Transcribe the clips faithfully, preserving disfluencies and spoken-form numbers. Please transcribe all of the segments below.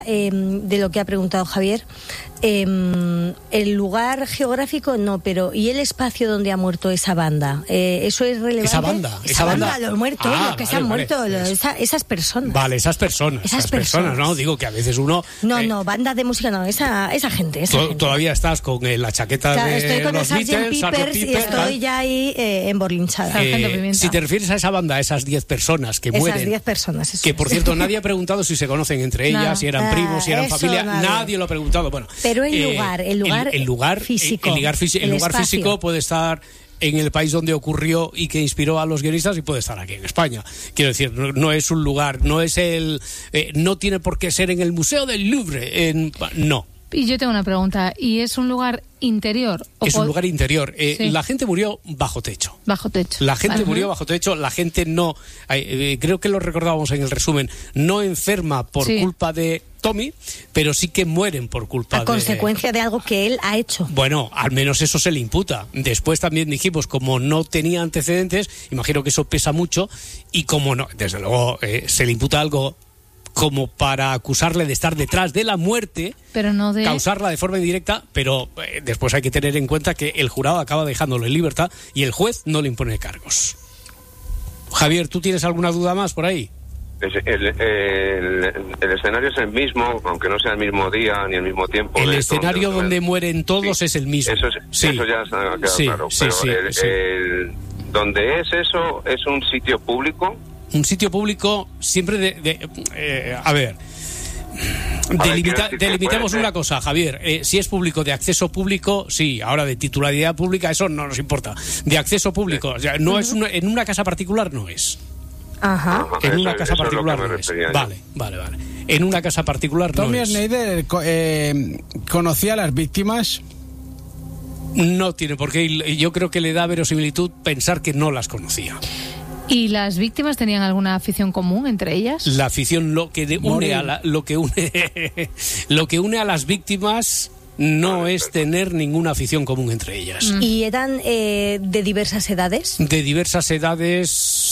Eh, de lo que ha preguntado Javier, eh, el lugar geográfico no, pero ¿y el espacio donde ha muerto esa banda? Eh, ¿Eso es relevante? Esa banda, esa, esa banda, banda, los muertos, ah, los que vale, se han vale. muerto, los, esa, esas personas. Vale, esas personas, esas, esas personas, personas, ¿no? Digo que a veces uno... No, eh, no, banda de música no, esa, esa gente, esa to- gente. Todavía estás con eh, la chaqueta Claro, de estoy con el los sargent Beatles, Peppers sargent y Pepper, estoy tal. ya ahí eh, emborlinchada. Eh, si te refieres a esa banda, a esas diez personas que esas mueren, diez personas, eso que es. por cierto nadie ha preguntado si se conocen entre ellas, No. si eran Ah, primos, si eran eso familia, nadie. nadie lo ha preguntado. Bueno, Pero el eh, lugar, el lugar, el, el lugar físico, el, el lugar, fisi- el el lugar espacio. físico puede estar en el país donde ocurrió y que inspiró a los guionistas y puede estar aquí en España. Quiero decir, no, no es un lugar, no es el, eh, no tiene por qué ser en el Museo del Louvre, en, no. Y yo tengo una pregunta, ¿y es un lugar interior? O Es un pod- lugar interior. Eh, Sí. La gente murió bajo techo. Bajo techo. La gente Vale. murió bajo techo, la gente no, eh, creo que lo recordábamos en el resumen, no enferma por Sí. culpa de Tommy, pero sí que mueren por culpa A de... consecuencia de algo que él ha hecho. Bueno, al menos eso se le imputa. Después también dijimos, como no tenía antecedentes, imagino que eso pesa mucho, y como no, desde luego eh, se le imputa algo como para acusarle de estar detrás de la muerte, Pero no de... causarla de forma indirecta, pero eh, después hay que tener en cuenta que el jurado acaba dejándolo en libertad y el juez no le impone cargos. Javier, ¿tú tienes alguna duda más por ahí? Es- El, el- el escenario es el mismo, aunque no sea el mismo día ni el mismo tiempo. El de escenario todos los donde eventos. mueren todos Sí. es el mismo. Eso, es- Sí. eso ya está quedado Sí, claro. sí, Pero sí, el, sí. el- donde es eso, es un sitio público. Un sitio público siempre de... de- eh, a ver... ver, Delimita- quiero decir que delimitemos puede ser- una cosa, Javier. Eh, si es público, de acceso público, sí. Ahora, de titularidad pública, eso no nos importa. De acceso público, o sea, no es una- en una casa particular no es. Ajá. Ajá, En eso- una casa eso es lo que particular me no es. refería yo. Vale, vale, vale. En una casa particular no Tommy es. Schneider co- eh, conocía a las víctimas. No tiene por qué. Y yo creo que le da verosimilitud pensar que no las conocía. ¿Y las víctimas tenían alguna afición común entre ellas? La afición, lo que de- une Morir. a la- lo que une lo que une a las víctimas no es tener ninguna afición común entre ellas. ¿Y eran eh, de diversas edades? De diversas edades,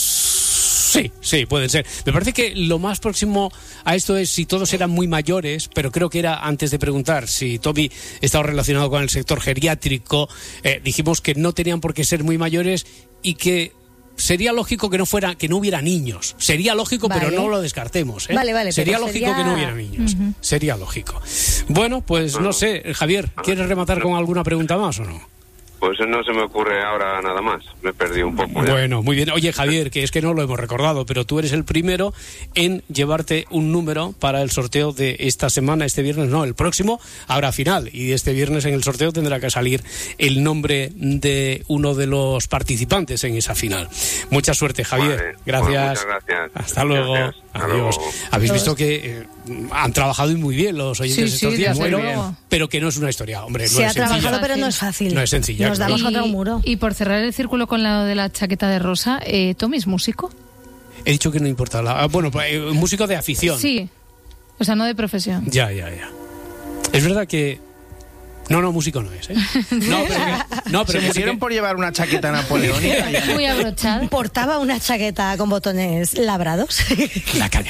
sí, sí, pueden ser. Me parece que lo más próximo a esto es si todos eran muy mayores, pero creo que era antes de preguntar si Tommy estaba relacionado con el sector geriátrico, eh, dijimos que no tenían por qué ser muy mayores y que sería lógico que no fuera, que no hubiera niños. Sería lógico, Vale. pero no lo descartemos, ¿eh? Vale, vale, Sería pero lógico sería- que no hubiera niños. Sería lógico. Bueno, pues no sé, Javier, ¿quieres rematar con alguna pregunta más o no? Pues no se me ocurre ahora nada más. Me perdí un poco. ya. Bueno, muy bien. Oye, Javier, que es que no lo hemos recordado, pero tú eres el primero en llevarte un número para el sorteo de esta semana, este viernes, no, el próximo, habrá final. Y este viernes en el sorteo tendrá que salir el nombre de uno de los participantes en esa final. Mucha suerte, Javier. Vale, Gracias. pues muchas gracias. Hasta luego. Gracias. Hasta Adiós. luego. Habéis visto que eh, han trabajado muy bien los oyentes Sí, sí, estos días, desde bueno, luego. pero que no es una historia, hombre, no Se es ha trabajado, sencilla. pero no es fácil. No es sencilla, Nos claro. damos Y- contra un muro. Y por cerrar el círculo con lo de la chaqueta de rosa, eh, ¿Tommy es músico? He dicho que no importa. La, ah, bueno, pues, eh, músico de afición. Sí. O sea, no de profesión. Ya, ya, ya. Es verdad que... No, no, músico no es, ¿eh? No, pero que... No, pero Se que sí murieron que- por llevar una chaqueta napoleónica. Muy abrochada. Portaba una chaqueta con botones labrados. La caña.